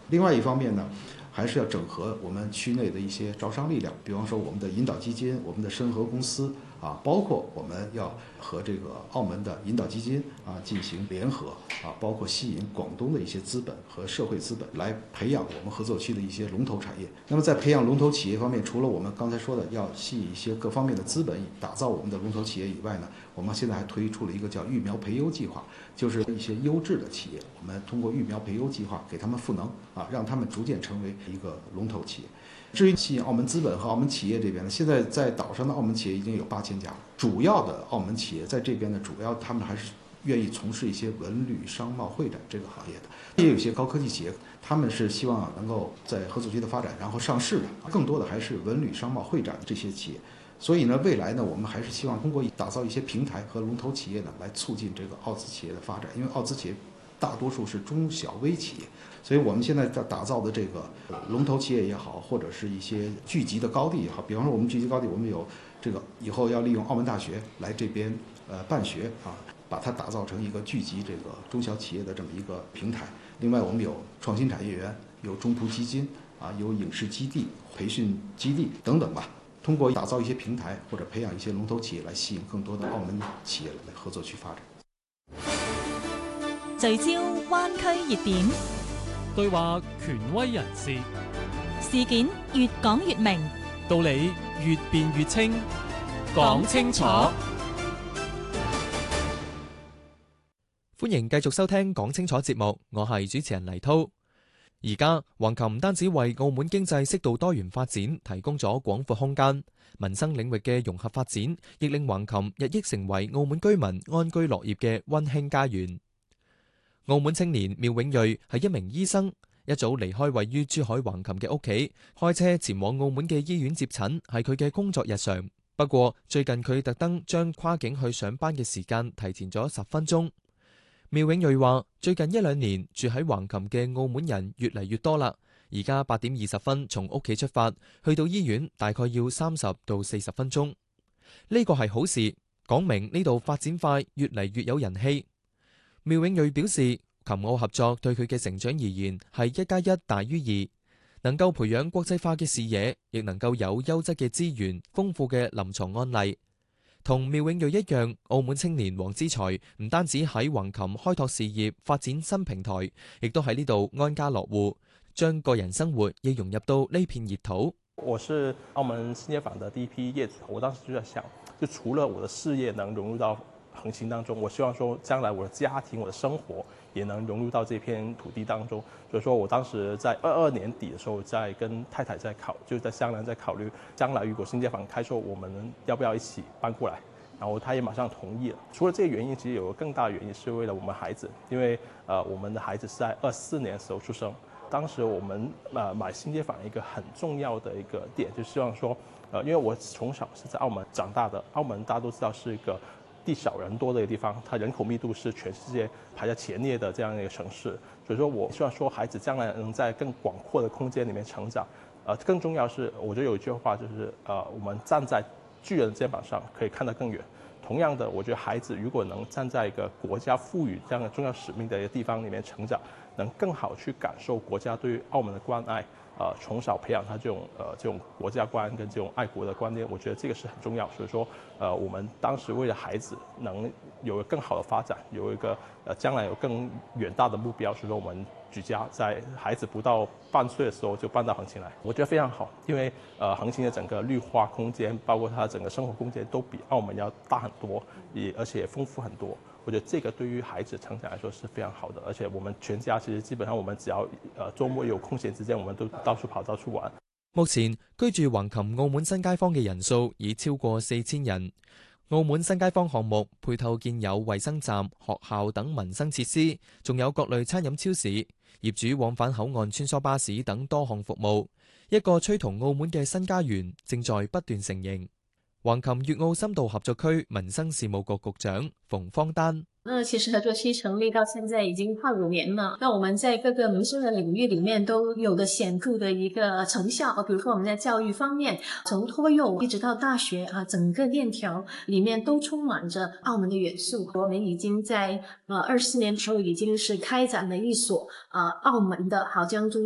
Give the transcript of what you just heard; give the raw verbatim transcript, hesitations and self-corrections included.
另外一方面呢，还是要整合我们区内的一些招商力量，比方说我们的引导基金、我们的申核公司啊，包括我们要和这个澳门的引导基金啊进行联合啊，包括吸引广东的一些资本和社会资本来培养我们合作区的一些龙头产业。那么在培养龙头企业方面，除了我们刚才说的要吸引一些各方面的资本，打造我们的龙头企业以外呢，我们现在还推出了一个叫育苗培优计划，就是一些优质的企业，我们通过育苗培优计划给他们赋能啊，让他们逐渐成为一个龙头企业。至于吸引澳门资本和澳门企业这边呢，现在在岛上的澳门企业已经有八千家，主要的澳门企业在这边呢，主要他们还是愿意从事一些文旅商贸会展这个行业的，也有一些高科技企业，他们是希望能够在合作区的发展，然后上市的，更多的还是文旅商贸会展这些企业。所以呢，未来呢，我们还是希望通过打造一些平台和龙头企业呢，来促进这个澳资企业的发展，因为澳资企业大多数是中小微企业，所以我们现在在打造的这个龙头企业也好，或者是一些聚集的高地也好，比方说我们聚集高地，我们有这个以后要利用澳门大学来这边呃办学啊，把它打造成一个聚集这个中小企业的这么一个平台。另外，我们有创新产业园，有中葡基金啊，有影视基地、培训基地等等吧。通過打造一些平台或者培養一些龍頭企業來吸引更多的澳門企業來合作區發展。 聚焦灣區熱點， 對話權威人士， 事件越講越明， 道理越辯越清，講清楚。歡迎繼續收聽講清楚節目，我係主持人黎滔。而家橫琴唔單止為澳門經濟適度多元發展提供咗廣闊空間，民生領域嘅融合發展，亦令橫琴日益成為澳門居民安居樂業嘅溫馨家園。澳門青年苗永瑞係一名醫生，一早離開位於珠海橫琴嘅屋企，開車前往澳門嘅醫院接診，係佢嘅工作日常。不過最近佢特登將跨境去上班嘅時間提前咗十分鐘。苗永瑞話：最近一兩年住喺橫琴嘅澳門人越嚟越多啦，而家八點二十分從屋企出發，去到醫院大概要三十到四十分鐘。呢個係好事，講明呢度發展快，越嚟越有人氣。苗永瑞表示，琴澳合作對佢嘅成長而言係一加一大於二，能夠培養國際化嘅視野，亦能夠有優質嘅資源、豐富嘅臨床案例。同苗永瑞一樣，澳門青年黃之財唔單止喺橫琴開拓事業、發展新平台，亦都喺呢度安家樂戶，將個人生活亦融入到呢片熱土。 我是澳門新街坊的第一批業主，我當時就在想，就除了我的事業能融入到橫琴當中，我希望說將來我的家庭、我的生活也能融入到這片土地當中。所以說我當時在二二年底的時候，在跟太太在考，就在商量，在考慮將來如果新街坊開售，我們要不要一起搬過來？然後他也馬上同意了。除了這個原因，其實有個更大的原因是為了我們孩子，因為呃我們的孩子是在二四年的時候出生。當時我們呃買新街坊一個很重要的一個點，就希望說，呃因為我從小是在澳門長大的，澳門大家都知道是一個地少人多的一個地方，它人口密度是全世界排在前列的這樣一個城市。所以說我希望說孩子將來能在更廣闊的空間裡面成長。呃更重要是，我覺得有一句話就是，呃我們站在巨人的肩膀上可以看得更遠。同樣的，我覺得孩子如果能站在一個國家賦予這樣的重要使命的一個地方裡面成長，能更好去感受國家對於澳門的關愛。呃，從小培養他這種呃這種國家觀跟這種愛國的觀念，我覺得這個是很重要。所以說，呃，我們當時為了孩子能有一個更好的發展，有一個呃將來有更遠大的目標，所以說我們舉家在孩子不到半歲的時候就搬到橫琴來，我覺得非常好。因為呃橫琴的整個綠化空間，包括它的整個生活空間都比澳門要大很多，也而且也豐富很多。我覺得這個對於孩子成長來說是非常好的，而且我們全家其實基本上我們只要呃週末有空閒之間，我們都到處跑到處玩。 目前居住橫琴澳門新街坊嘅人數已超過四千人。澳門新街坊項目配套建有衛生站、學校等民生設施，仲有各類餐飲超市，業主往返口岸穿梭巴士等多項服務，一個趨同澳門嘅新家園正在不斷成形。橫琴粵澳深度合作區民生事務局局長馮方丹。 那其實合作區成立到現在已經快五年了，那我們在各個民生的領域裡面都有了顯著的一個成效。比如說我們在教育方面，從托幼一直到大學啊，整個鏈條裡面都充滿着澳門的元素。我們已經在呃二四年的時候已經是開展了一所啊澳門的好江中